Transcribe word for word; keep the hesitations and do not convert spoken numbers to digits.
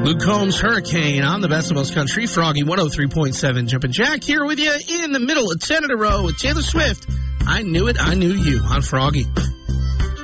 Luke Combs, Hurricane on the Best of Most Country. Froggy one oh three point seven. Jumpin' Jack here with you in the middle of ten in a row with Taylor Swift. I knew it, I knew you on Froggy.